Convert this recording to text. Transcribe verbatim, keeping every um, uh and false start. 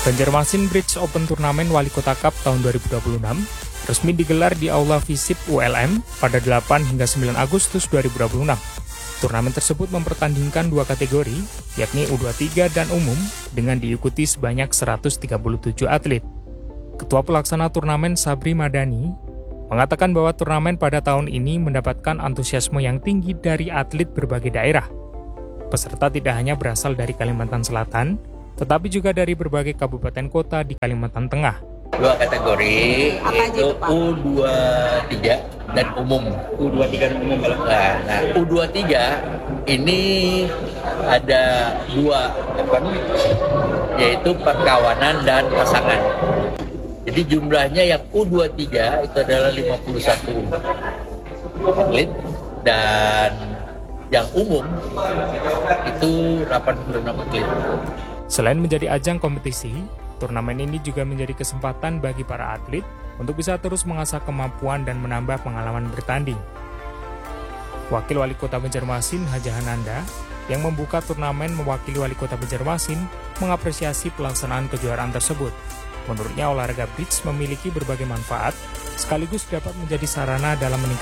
Banjarmasin Bridge Open Turnamen Wali Kota Cup tahun dua ribu dua puluh enam resmi digelar di Aula Visip U L M pada delapan hingga sembilan Agustus dua ribu dua puluh enam. Turnamen tersebut mempertandingkan dua kategori, yakni U dua puluh tiga dan umum, dengan diikuti sebanyak seratus tiga puluh tujuh atlet. Ketua Pelaksana Turnamen Sabri Madani mengatakan bahwa turnamen pada tahun ini mendapatkan antusiasme yang tinggi dari atlet berbagai daerah. Peserta tidak hanya berasal dari Kalimantan Selatan, tetapi juga dari berbagai kabupaten kota di Kalimantan Tengah. Dua kategori, yaitu U dua puluh tiga dan umum. U dua puluh tiga dan umum. Nah, nah U dua puluh tiga ini ada dua event, yaitu perkawanan dan pasangan. Jadi jumlahnya yang U dua puluh tiga itu adalah lima puluh satu atlet, dan yang umum itu delapan puluh enam atlet. Selain menjadi ajang kompetisi, turnamen ini juga menjadi kesempatan bagi para atlet untuk bisa terus mengasah kemampuan dan menambah pengalaman bertanding. Wakil Wali Kota Banjarmasin, Haja Hananda, yang membuka turnamen mewakili Wali Kota Banjarmasin, mengapresiasi pelaksanaan kejuaraan tersebut. Menurutnya, olahraga bridge memiliki berbagai manfaat, sekaligus dapat menjadi sarana dalam meningkatkan